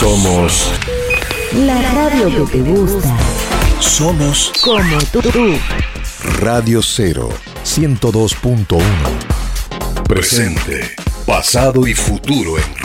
Somos la radio que te gusta. Somos Como tú. Radio 0, 102.1. Presente, pasado y futuro en